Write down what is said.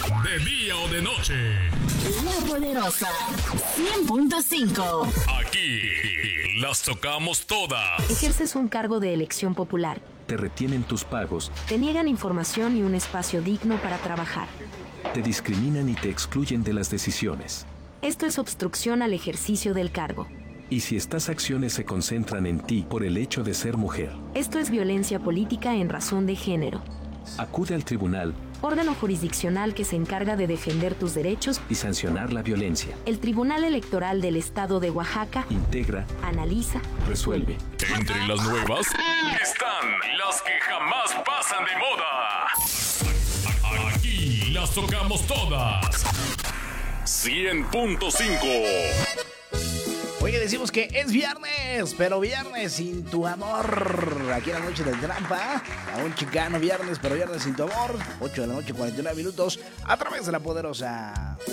de día o de noche. La Poderosa 100.5. Aquí las tocamos todas. Ejerces un cargo de elección popular. Te retienen tus pagos, Te niegan información y un espacio digno para trabajar. te discriminan y te excluyen de las decisiones. Esto es obstrucción al ejercicio del cargo. Y si estas acciones se concentran en ti por el hecho de ser mujer, Esto es violencia política en razón de género. acude al tribunal Órgano jurisdiccional que se encarga de defender tus derechos. y sancionar la violencia. El Tribunal Electoral del Estado de Oaxaca Integra, analiza, resuelve. Entre las nuevas están las que jamás pasan de moda. Aquí las tocamos todas. 100.5. Oye, decimos que es viernes, pero viernes sin tu amor. Aquí en la noche del trampa, a un chicano viernes, pero viernes sin tu amor. 8 de la noche, 49 minutos, a través de La Poderosa.